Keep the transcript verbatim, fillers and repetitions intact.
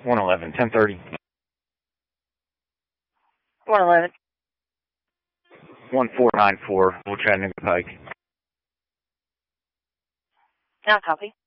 one eleven, ten thirty. one eleven. one four nine four, Old Chattanooga Pike. Now copy.